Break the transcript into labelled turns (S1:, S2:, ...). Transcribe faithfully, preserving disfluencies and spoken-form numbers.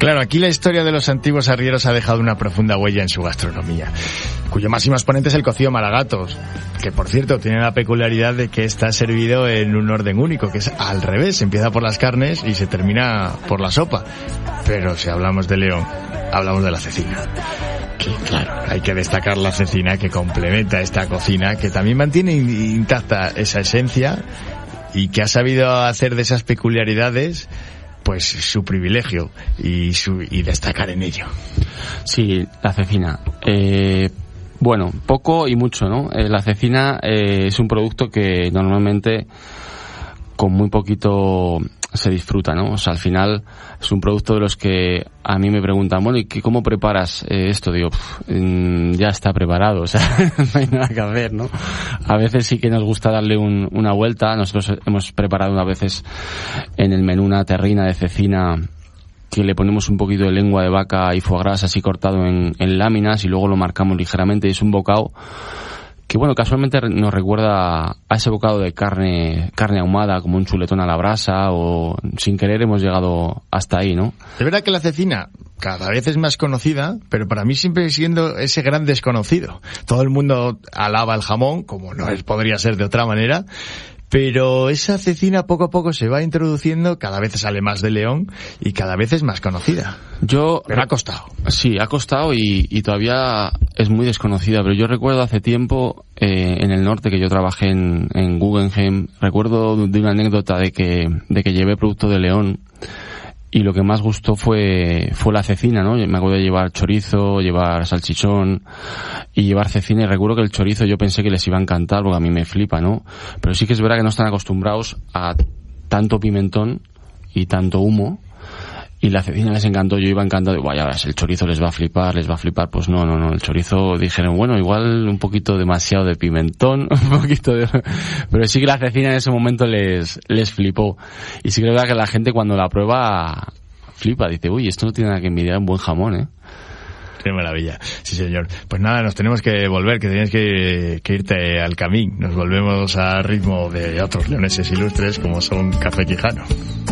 S1: Claro, aquí la historia de los antiguos arrieros ha dejado una profunda huella en su gastronomía, cuyo máximo exponente es el cocido Maragatos, que por cierto tiene la peculiaridad de que está servido en un orden único, que es al revés, empieza por las carnes y se termina por la sopa. Pero si hablamos de León, hablamos de la cecina. Que claro, hay que destacar la cecina que complementa esta cocina, que también mantiene intacta esa esencia y que ha sabido hacer de esas peculiaridades pues su privilegio y su y destacar en ello.
S2: Sí, la cecina. Eh, bueno, poco y mucho, ¿no? Eh, la cecina eh, es un producto que normalmente con muy poquito se disfruta, ¿no? O sea, al final es un producto de los que a mí me preguntan, bueno, ¿y qué, cómo preparas eh, esto? Digo, pff, mmm, ya está preparado, o sea, no hay nada que hacer, ¿no? A veces sí que nos gusta darle un, una vuelta. Nosotros hemos preparado a veces en el menú una terrina de cecina que le ponemos un poquito de lengua de vaca y foie gras así cortado en, en láminas y luego lo marcamos ligeramente y es un bocado que, bueno, casualmente nos recuerda a ese bocado de carne carne ahumada, como un chuletón a la brasa, o sin querer hemos llegado hasta ahí, ¿no?
S1: Es verdad que la cecina cada vez es más conocida, pero para mí siempre siendo ese gran desconocido. Todo el mundo alaba el jamón, como no es, podría ser de otra manera, pero esa cecina poco a poco se va introduciendo, cada vez sale más de León y cada vez es más conocida.
S2: Yo,
S1: pero ha costado.
S2: Sí, ha costado y, y todavía es muy desconocida, pero yo recuerdo hace tiempo eh, en el norte que yo trabajé en, en Guggenheim, recuerdo de una anécdota de que, de que llevé producto de León y lo que más gustó fue fue la cecina, ¿no? Me acuerdo de llevar chorizo, llevar salchichón y llevar cecina, y recuerdo que el chorizo yo pensé que les iba a encantar porque a mí me flipa, ¿no? Pero sí que es verdad que no están acostumbrados a tanto pimentón y tanto humo, y la cecina les encantó. Yo iba encantado, digo, vaya, el chorizo les va a flipar, les va a flipar. Pues no, no, no, el chorizo dijeron, bueno, igual un poquito demasiado de pimentón, un poquito de... Pero sí que la cecina en ese momento les les flipó. Y sí que es verdad que la gente cuando la prueba flipa, dice, uy, esto no tiene nada que envidiar un buen jamón, ¿eh?
S1: Qué maravilla. Sí, señor. Pues nada, nos tenemos que volver, que tienes que, que irte al camino. Nos volvemos a ritmo de otros leoneses ilustres como son Café Quijano.